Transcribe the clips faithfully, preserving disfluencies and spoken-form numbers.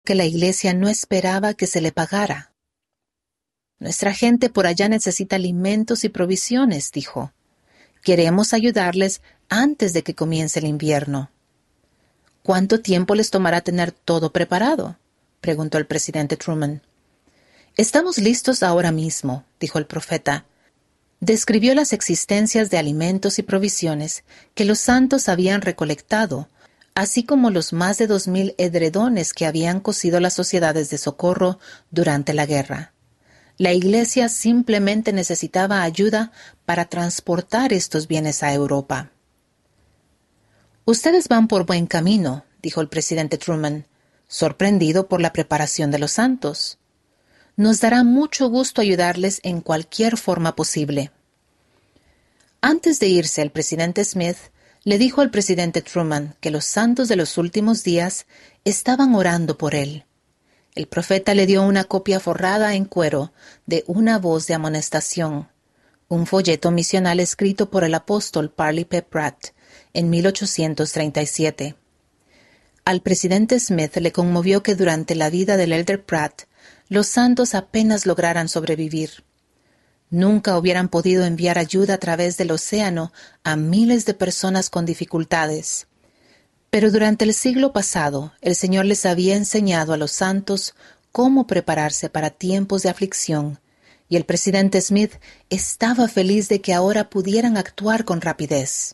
que la iglesia no esperaba que se le pagara. Nuestra gente por allá necesita alimentos y provisiones, dijo. Queremos ayudarles antes de que comience el invierno. ¿Cuánto tiempo les tomará tener todo preparado?, preguntó el presidente Truman. Estamos listos ahora mismo, dijo el profeta. Describió las existencias de alimentos y provisiones que los santos habían recolectado, así como los más de dos mil edredones que habían cosido las sociedades de socorro durante la guerra. La iglesia simplemente necesitaba ayuda para transportar estos bienes a Europa. Ustedes van por buen camino, dijo el presidente Truman, sorprendido por la preparación de los santos. Nos dará mucho gusto ayudarles en cualquier forma posible. Antes de irse, el presidente Smith le dijo al presidente Truman que los santos de los últimos días estaban orando por él. El profeta le dio una copia forrada en cuero de una voz de amonestación, un folleto misional escrito por el apóstol Parley P. Pratt en mil ochocientos treinta y siete. Al presidente Smith le conmovió que durante la vida del elder Pratt los santos apenas lograran sobrevivir. Nunca hubieran podido enviar ayuda a través del océano a miles de personas con dificultades. Pero durante el siglo pasado, el Señor les había enseñado a los santos cómo prepararse para tiempos de aflicción, y el presidente Smith estaba feliz de que ahora pudieran actuar con rapidez.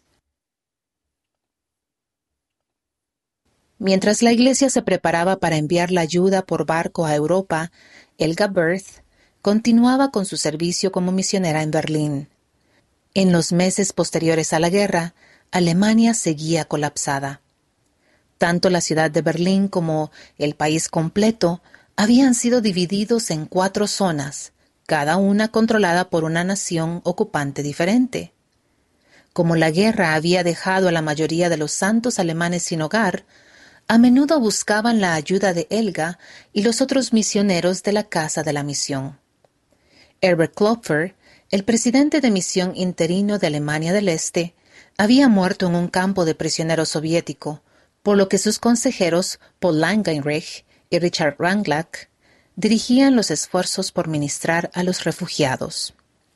Mientras la iglesia se preparaba para enviar la ayuda por barco a Europa, Helga Berth continuaba con su servicio como misionera en Berlín. En los meses posteriores a la guerra, Alemania seguía colapsada. Tanto la ciudad de Berlín como el país completo habían sido divididos en cuatro zonas, cada una controlada por una nación ocupante diferente. Como la guerra había dejado a la mayoría de los santos alemanes sin hogar, a menudo buscaban la ayuda de Helga y los otros misioneros de la Casa de la Misión. Herbert Klopfer, el presidente de misión interino de Alemania del Este, había muerto en un campo de prisioneros soviético, por lo que sus consejeros Paul Langenreich y Richard Ranglack dirigían los esfuerzos por ministrar a los refugiados.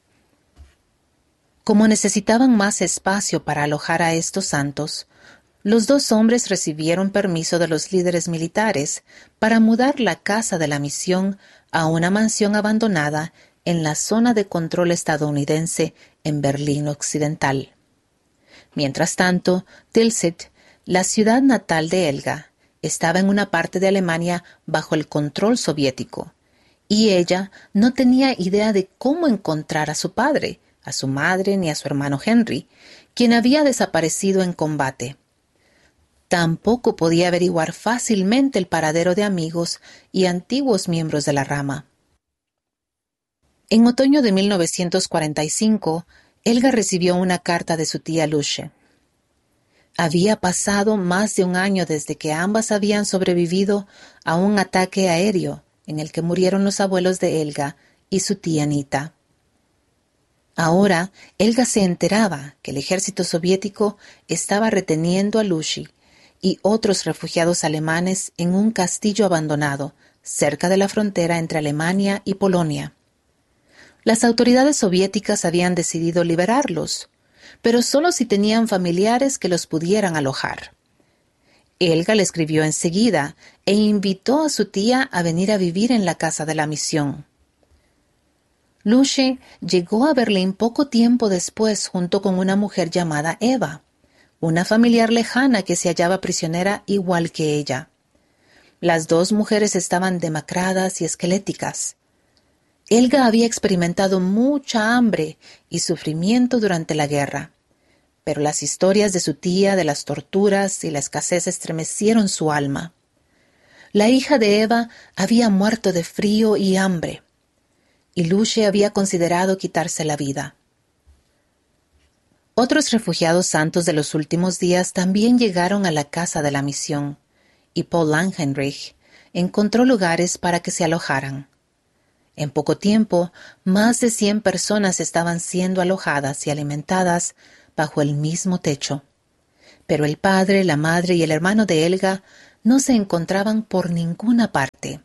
Como necesitaban más espacio para alojar a estos santos, los dos hombres recibieron permiso de los líderes militares para mudar la Casa de la Misión a una mansión abandonada en la zona de control estadounidense en Berlín Occidental. Mientras tanto, Tilsit, la ciudad natal de Helga, estaba en una parte de Alemania bajo el control soviético, y ella no tenía idea de cómo encontrar a su padre, a su madre ni a su hermano Henry, quien había desaparecido en combate. Tampoco podía averiguar fácilmente el paradero de amigos y antiguos miembros de la rama. En otoño de mil novecientos cuarenta y cinco, Helga recibió una carta de su tía Luce. Había pasado más de un año desde que ambas habían sobrevivido a un ataque aéreo en el que murieron los abuelos de Helga y su tía Anita. Ahora, Helga se enteraba que el ejército soviético estaba reteniendo a Lucy y otros refugiados alemanes en un castillo abandonado cerca de la frontera entre Alemania y Polonia. Las autoridades soviéticas habían decidido liberarlos, pero solo si tenían familiares que los pudieran alojar. Helga le escribió enseguida e invitó a su tía a venir a vivir en la Casa de la Misión. Luce llegó a Berlín poco tiempo después junto con una mujer llamada Eva, una familiar lejana que se hallaba prisionera igual que ella. Las dos mujeres estaban demacradas y esqueléticas. Helga había experimentado mucha hambre y sufrimiento durante la guerra, pero las historias de su tía de las torturas y la escasez estremecieron su alma. La hija de Eva había muerto de frío y hambre, y Luce había considerado quitarse la vida. Otros refugiados santos de los últimos días también llegaron a la Casa de la Misión, y Paul Langenreich encontró lugares para que se alojaran. En poco tiempo, más de cien personas estaban siendo alojadas y alimentadas bajo el mismo techo. Pero el padre, la madre y el hermano de Helga no se encontraban por ninguna parte.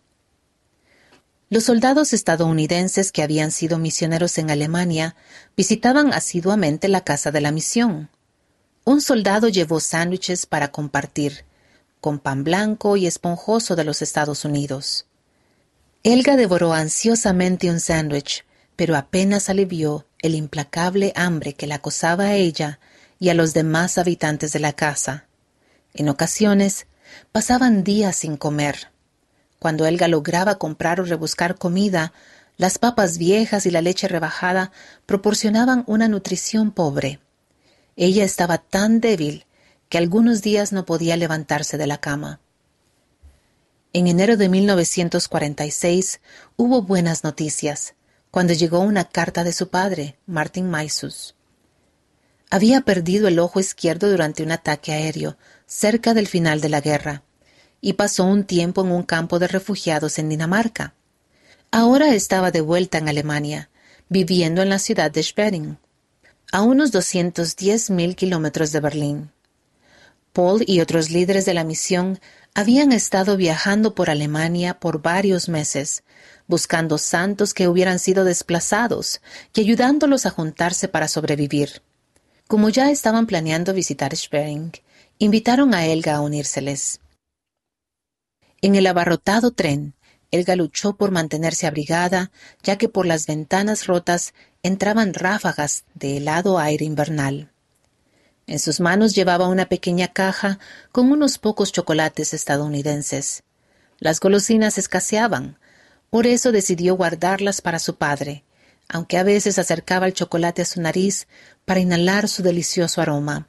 Los soldados estadounidenses que habían sido misioneros en Alemania visitaban asiduamente la casa de la misión. Un soldado llevó sándwiches para compartir, con pan blanco y esponjoso de los Estados Unidos. Helga devoró ansiosamente un sándwich, pero apenas alivió el implacable hambre que la acosaba a ella y a los demás habitantes de la casa. En ocasiones, pasaban días sin comer. Cuando Helga lograba comprar o rebuscar comida, las papas viejas y la leche rebajada proporcionaban una nutrición pobre. Ella estaba tan débil que algunos días no podía levantarse de la cama. En enero de mil novecientos cuarenta y seis hubo buenas noticias, cuando llegó una carta de su padre, Martin Maisus. Había perdido el ojo izquierdo durante un ataque aéreo, cerca del final de la guerra, y pasó un tiempo en un campo de refugiados en Dinamarca. Ahora estaba de vuelta en Alemania, viviendo en la ciudad de Schwerin, a unos doscientos diez mil kilómetros de Berlín. Paul y otros líderes de la misión habían estado viajando por Alemania por varios meses, buscando santos que hubieran sido desplazados y ayudándolos a juntarse para sobrevivir. Como ya estaban planeando visitar Schwerin, invitaron a Helga a unírseles. En el abarrotado tren, Helga luchó por mantenerse abrigada, ya que por las ventanas rotas entraban ráfagas de helado aire invernal. En sus manos llevaba una pequeña caja con unos pocos chocolates estadounidenses. Las golosinas escaseaban, por eso decidió guardarlas para su padre, aunque a veces acercaba el chocolate a su nariz para inhalar su delicioso aroma.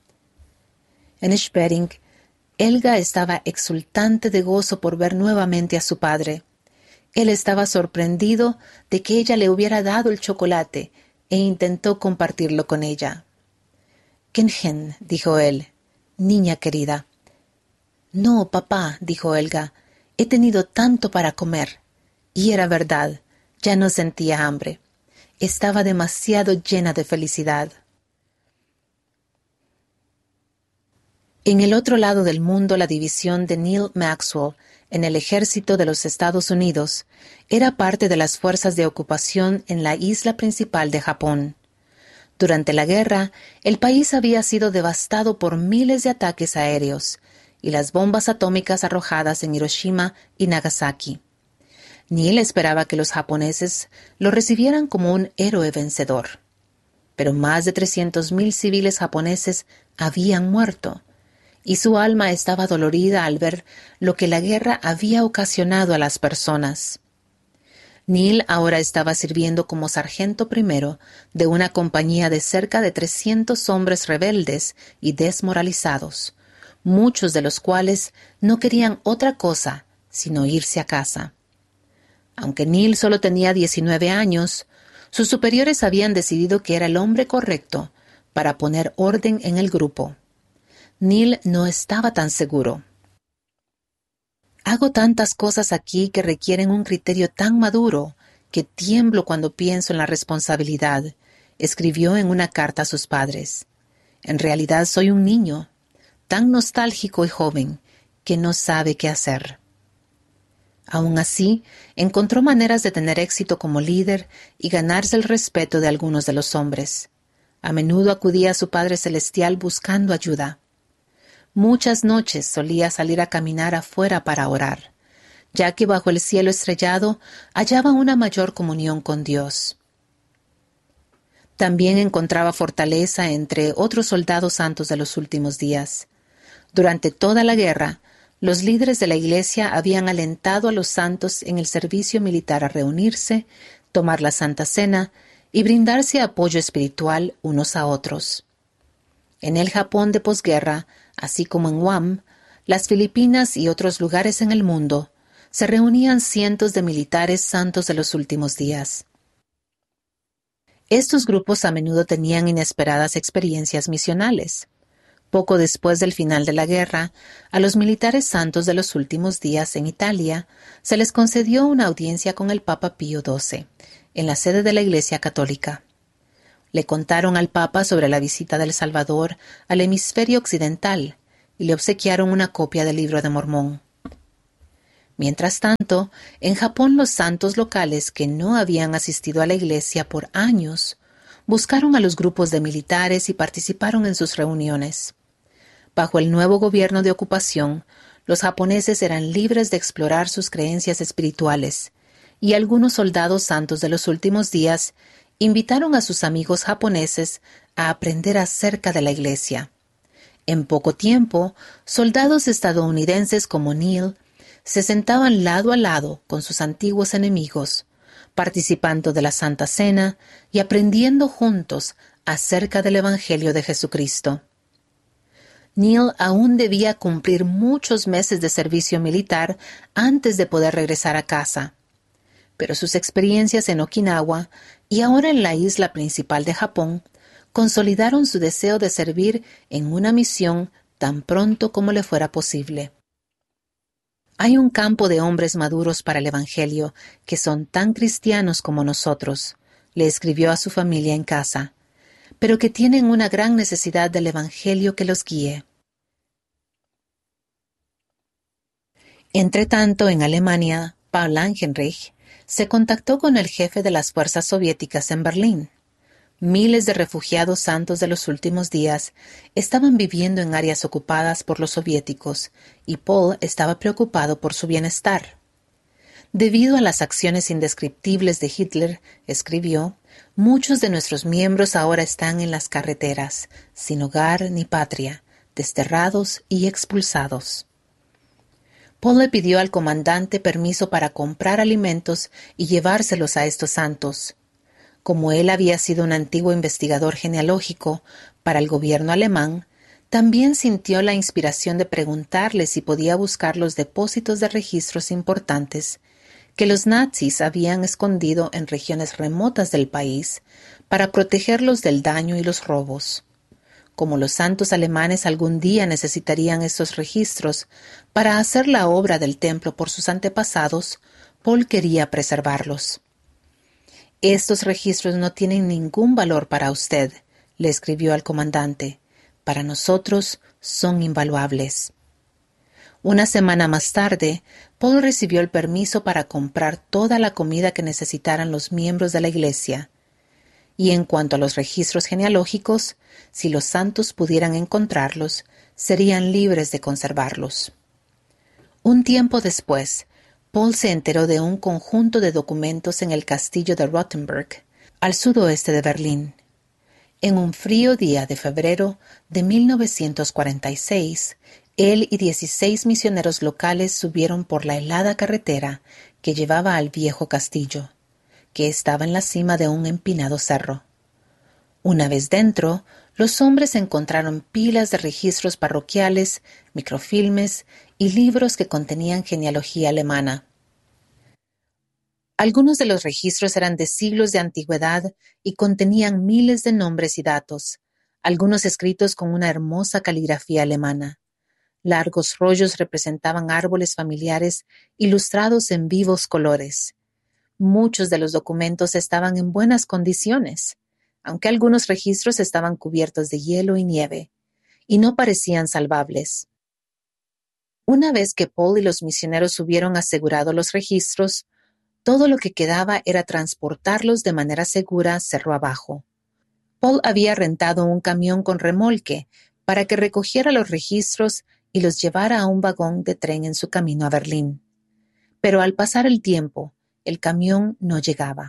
En Schwerin, Helga estaba exultante de gozo por ver nuevamente a su padre. Él estaba sorprendido de que ella le hubiera dado el chocolate e intentó compartirlo con ella. «Kengen», dijo él, «niña querida». «No, papá», dijo Helga, «he tenido tanto para comer». Y era verdad, ya no sentía hambre. Estaba demasiado llena de felicidad. En el otro lado del mundo, la división de Neil Maxwell en el ejército de los Estados Unidos era parte de las fuerzas de ocupación en la isla principal de Japón. Durante la guerra, el país había sido devastado por miles de ataques aéreos y las bombas atómicas arrojadas en Hiroshima y Nagasaki. Neil esperaba que los japoneses lo recibieran como un héroe vencedor. Pero más de trescientos mil civiles japoneses habían muerto, y su alma estaba dolorida al ver lo que la guerra había ocasionado a las personas. Neil ahora estaba sirviendo como sargento primero de una compañía de cerca de trescientos hombres rebeldes y desmoralizados, muchos de los cuales no querían otra cosa sino irse a casa. Aunque Neil solo tenía diecinueve años, sus superiores habían decidido que era el hombre correcto para poner orden en el grupo. Neil no estaba tan seguro. «Hago tantas cosas aquí que requieren un criterio tan maduro que tiemblo cuando pienso en la responsabilidad», escribió en una carta a sus padres. «En realidad soy un niño, tan nostálgico y joven, que no sabe qué hacer». Aun así, encontró maneras de tener éxito como líder y ganarse el respeto de algunos de los hombres. A menudo acudía a su Padre Celestial buscando ayuda. Muchas noches solía salir a caminar afuera para orar, ya que bajo el cielo estrellado hallaba una mayor comunión con Dios. También encontraba fortaleza entre otros soldados santos de los últimos días. Durante toda la guerra, los líderes de la Iglesia habían alentado a los santos en el servicio militar a reunirse, tomar la Santa Cena y brindarse apoyo espiritual unos a otros. En el Japón de posguerra, así como en Guam, las Filipinas y otros lugares en el mundo, se reunían cientos de militares santos de los últimos días. Estos grupos a menudo tenían inesperadas experiencias misionales. Poco después del final de la guerra, a los militares santos de los últimos días en Italia se les concedió una audiencia con el Papa Pío doce, en la sede de la Iglesia Católica. Le contaron al Papa sobre la visita del Salvador al hemisferio occidental y le obsequiaron una copia del Libro de Mormón. Mientras tanto, en Japón los santos locales que no habían asistido a la iglesia por años buscaron a los grupos de militares y participaron en sus reuniones. Bajo el nuevo gobierno de ocupación, los japoneses eran libres de explorar sus creencias espirituales, y algunos soldados santos de los últimos días invitaron a sus amigos japoneses a aprender acerca de la iglesia. En poco tiempo, soldados estadounidenses como Neil se sentaban lado a lado con sus antiguos enemigos, participando de la Santa Cena y aprendiendo juntos acerca del Evangelio de Jesucristo. Neil aún debía cumplir muchos meses de servicio militar antes de poder regresar a casa, pero sus experiencias en Okinawa y ahora en la isla principal de Japón consolidaron su deseo de servir en una misión tan pronto como le fuera posible. Hay un campo de hombres maduros para el Evangelio que son tan cristianos como nosotros, le escribió a su familia en casa, pero que tienen una gran necesidad del Evangelio que los guíe. Entretanto, en Alemania, Paul Langenreich se contactó con el jefe de las fuerzas soviéticas en Berlín. Miles de refugiados santos de los últimos días estaban viviendo en áreas ocupadas por los soviéticos y Paul estaba preocupado por su bienestar. Debido a las acciones indescriptibles de Hitler, escribió, muchos de nuestros miembros ahora están en las carreteras, sin hogar ni patria, desterrados y expulsados. Paul le pidió al comandante permiso para comprar alimentos y llevárselos a estos santos. Como él había sido un antiguo investigador genealógico para el gobierno alemán, también sintió la inspiración de preguntarle si podía buscar los depósitos de registros importantes que los nazis habían escondido en regiones remotas del país para protegerlos del daño y los robos. Como los santos alemanes algún día necesitarían estos registros para hacer la obra del templo por sus antepasados, Paul quería preservarlos. Estos registros no tienen ningún valor para usted, le escribió al comandante. Para nosotros son invaluables. Una semana más tarde, Paul recibió el permiso para comprar toda la comida que necesitaran los miembros de la iglesia. Y en cuanto a los registros genealógicos, si los santos pudieran encontrarlos, serían libres de conservarlos. Un tiempo después, Paul se enteró de un conjunto de documentos en el castillo de Rothenburg, al sudoeste de Berlín. En un frío día de febrero de mil novecientos cuarenta y seis, él y dieciséis misioneros locales subieron por la helada carretera que llevaba al viejo castillo, que estaba en la cima de un empinado cerro. Una vez dentro, los hombres encontraron pilas de registros parroquiales, microfilmes y libros que contenían genealogía alemana. Algunos de los registros eran de siglos de antigüedad y contenían miles de nombres y datos, algunos escritos con una hermosa caligrafía alemana. Largos rollos representaban árboles familiares ilustrados en vivos colores. Muchos de los documentos estaban en buenas condiciones, aunque algunos registros estaban cubiertos de hielo y nieve, y no parecían salvables. Una vez que Paul y los misioneros hubieron asegurado los registros, todo lo que quedaba era transportarlos de manera segura cerro abajo. Paul había rentado un camión con remolque para que recogiera los registros y los llevara a un vagón de tren en su camino a Berlín. Pero al pasar el tiempo, el camión no llegaba.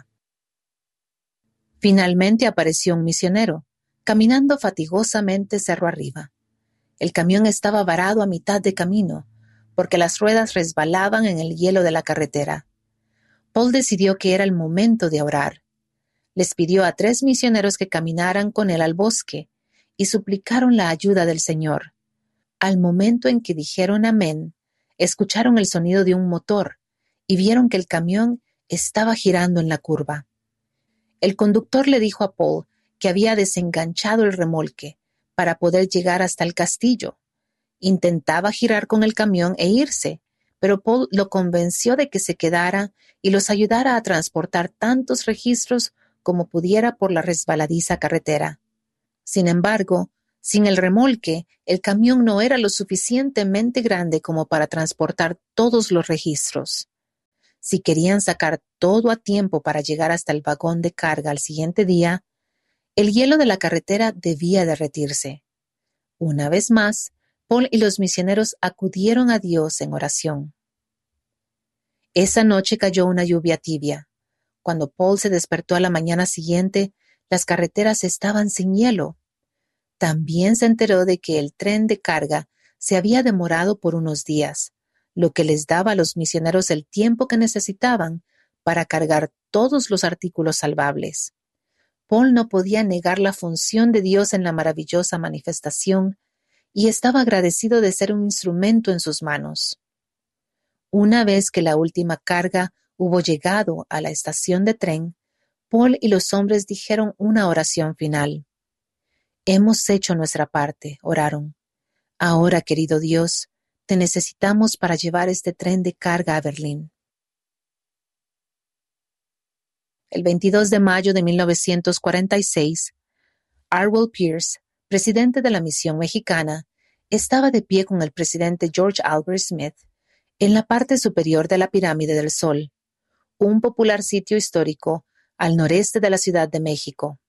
Finalmente apareció un misionero, caminando fatigosamente cerro arriba. El camión estaba varado a mitad de camino, porque las ruedas resbalaban en el hielo de la carretera. Paul decidió que era el momento de orar. Les pidió a tres misioneros que caminaran con él al bosque y suplicaron la ayuda del Señor. Al momento en que dijeron amén, escucharon el sonido de un motor y vieron que el camión estaba girando en la curva. El conductor le dijo a Paul que había desenganchado el remolque para poder llegar hasta el castillo. Intentaba girar con el camión e irse, pero Paul lo convenció de que se quedara y los ayudara a transportar tantos registros como pudiera por la resbaladiza carretera. Sin embargo, Sin el remolque, el camión no era lo suficientemente grande como para transportar todos los registros. Si querían sacar todo a tiempo para llegar hasta el vagón de carga al siguiente día, el hielo de la carretera debía derretirse. Una vez más, Paul y los misioneros acudieron a Dios en oración. Esa noche cayó una lluvia tibia. Cuando Paul se despertó a la mañana siguiente, las carreteras estaban sin hielo. También se enteró de que el tren de carga se había demorado por unos días, lo que les daba a los misioneros el tiempo que necesitaban para cargar todos los artículos salvables. Paul no podía negar la función de Dios en la maravillosa manifestación y estaba agradecido de ser un instrumento en sus manos. Una vez que la última carga hubo llegado a la estación de tren, Paul y los hombres dijeron una oración final. Hemos hecho nuestra parte, oraron. Ahora, querido Dios, te necesitamos para llevar este tren de carga a Berlín. El veintidós de mayo de mil novecientos cuarenta y seis, Arwell Pierce, presidente de la misión mexicana, estaba de pie con el presidente George Albert Smith en la parte superior de la Pirámide del Sol, un popular sitio histórico al noreste de la Ciudad de México.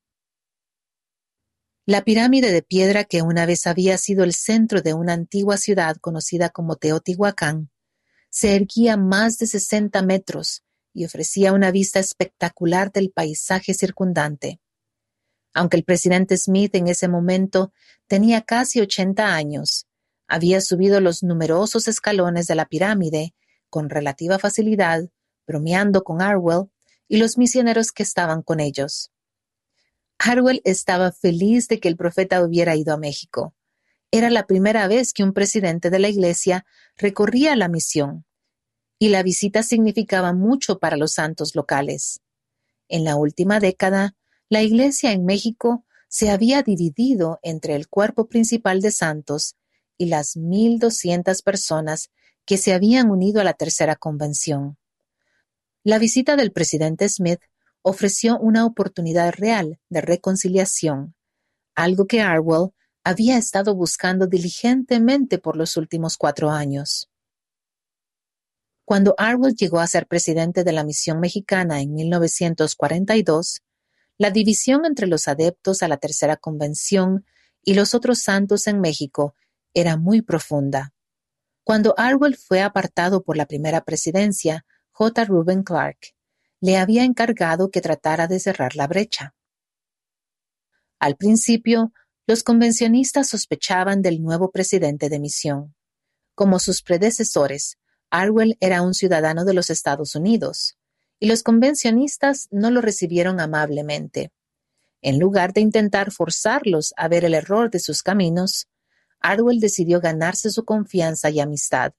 La pirámide de piedra, que una vez había sido el centro de una antigua ciudad conocida como Teotihuacán, se erguía más de sesenta metros y ofrecía una vista espectacular del paisaje circundante. Aunque el presidente Smith en ese momento tenía casi ochenta años, había subido los numerosos escalones de la pirámide con relativa facilidad, bromeando con Arwell y los misioneros que estaban con ellos. Arwell estaba feliz de que el profeta hubiera ido a México. Era la primera vez que un presidente de la iglesia recorría la misión, y la visita significaba mucho para los santos locales. En la última década, la iglesia en México se había dividido entre el cuerpo principal de santos y las mil doscientas personas que se habían unido a la tercera convención. La visita del presidente Smith ofreció una oportunidad real de reconciliación, algo que Arwell había estado buscando diligentemente por los últimos cuatro años. Cuando Arwell llegó a ser presidente de la misión mexicana en mil novecientos cuarenta y dos, la división entre los adeptos a la tercera convención y los otros santos en México era muy profunda. Cuando Arwell fue apartado por la primera presidencia, J. Reuben Clark le había encargado que tratara de cerrar la brecha. Al principio, los convencionistas sospechaban del nuevo presidente de misión. Como sus predecesores, Arwell era un ciudadano de los Estados Unidos, y los convencionistas no lo recibieron amablemente. En lugar de intentar forzarlos a ver el error de sus caminos, Arwell decidió ganarse su confianza y amistad.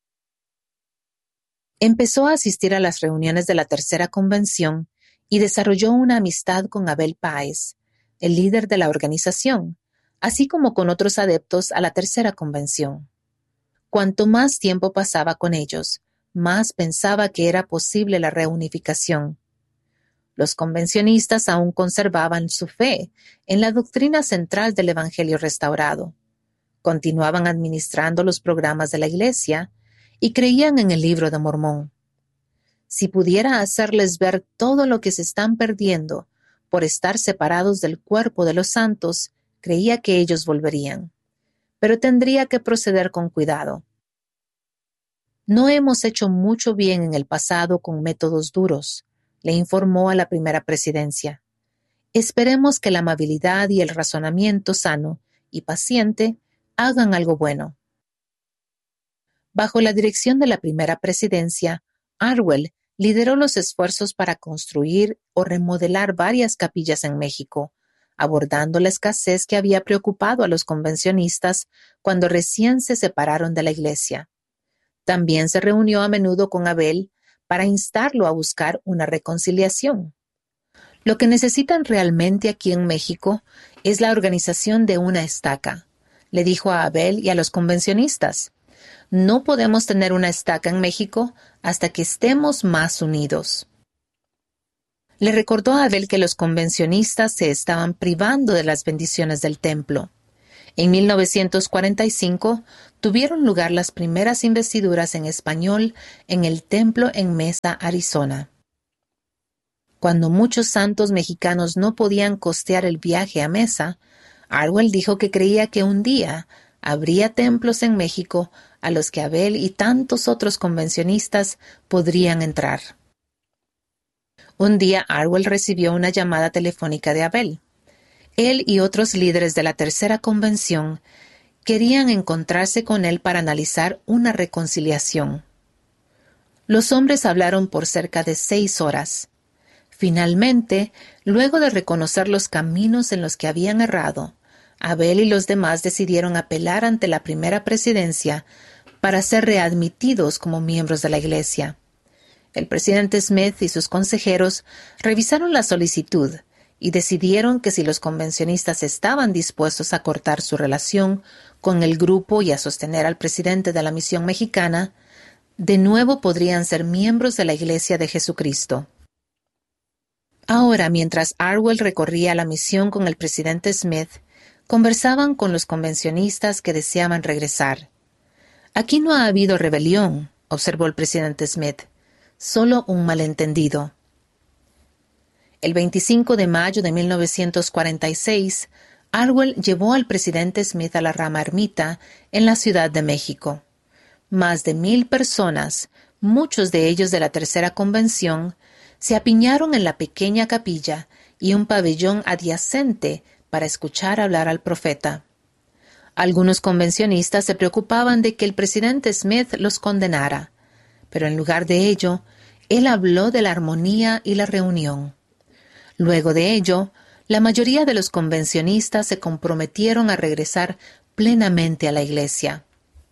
Empezó a asistir a las reuniones de la tercera convención y desarrolló una amistad con Abel Páez, el líder de la organización, así como con otros adeptos a la tercera convención. Cuanto más tiempo pasaba con ellos, más pensaba que era posible la reunificación. Los convencionistas aún conservaban su fe en la doctrina central del Evangelio restaurado. Continuaban administrando los programas de la Iglesia y creían en el Libro de Mormón. Si pudiera hacerles ver todo lo que se están perdiendo por estar separados del cuerpo de los santos, creía que ellos volverían. Pero tendría que proceder con cuidado. No hemos hecho mucho bien en el pasado con métodos duros, le informó a la primera presidencia. Esperemos que la amabilidad y el razonamiento sano y paciente hagan algo bueno. Bajo la dirección de la primera presidencia, Arwell lideró los esfuerzos para construir o remodelar varias capillas en México, abordando la escasez que había preocupado a los convencionistas cuando recién se separaron de la Iglesia. También se reunió a menudo con Abel para instarlo a buscar una reconciliación. Lo que necesitan realmente aquí en México es la organización de una estaca, le dijo a Abel y a los convencionistas. No podemos tener una estaca en México hasta que estemos más unidos. Le recordó a Abel que los convencionistas se estaban privando de las bendiciones del templo. En mil novecientos cuarenta y cinco tuvieron lugar las primeras investiduras en español en el templo en Mesa, Arizona. Cuando muchos santos mexicanos no podían costear el viaje a Mesa, Arwell dijo que creía que un día habría templos en México a los que Abel y tantos otros convencionistas podrían entrar. Un día Arwell recibió una llamada telefónica de Abel. Él y otros líderes de la tercera convención querían encontrarse con él para analizar una reconciliación. Los hombres hablaron por cerca de seis horas. Finalmente, luego de reconocer los caminos en los que habían errado, Abel y los demás decidieron apelar ante la primera presidencia para ser readmitidos como miembros de la Iglesia. El presidente Smith y sus consejeros revisaron la solicitud y decidieron que si los convencionistas estaban dispuestos a cortar su relación con el grupo y a sostener al presidente de la misión mexicana, de nuevo podrían ser miembros de la Iglesia de Jesucristo. Ahora, mientras Arwell recorría la misión con el presidente Smith, conversaban con los convencionistas que deseaban regresar. «Aquí no ha habido rebelión», observó el presidente Smith, «solo un malentendido». El veinticinco de mayo de mil novecientos cuarenta y seis, Arwell llevó al presidente Smith a la Rama Ermita en la Ciudad de México. Más de mil personas, muchos de ellos de la Tercera Convención, se apiñaron en la pequeña capilla y un pabellón adyacente para escuchar hablar al profeta. Algunos convencionistas se preocupaban de que el presidente Smith los condenara, pero en lugar de ello, él habló de la armonía y la reunión. Luego de ello, la mayoría de los convencionistas se comprometieron a regresar plenamente a la Iglesia.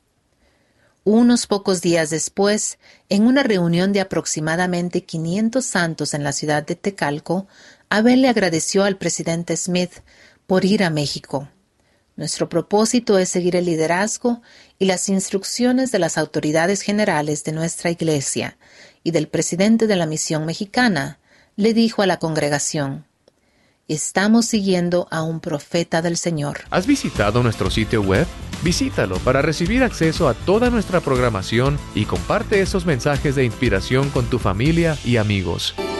Unos pocos días después, en una reunión de aproximadamente quinientos santos en la ciudad de Tecalco, Abel le agradeció al presidente Smith por ir a México. Nuestro propósito es seguir el liderazgo y las instrucciones de las autoridades generales de nuestra Iglesia y del presidente de la misión mexicana, le dijo a la congregación. Estamos siguiendo a un profeta del Señor. ¿Has visitado nuestro sitio web? Visítalo para recibir acceso a toda nuestra programación y comparte esos mensajes de inspiración con tu familia y amigos.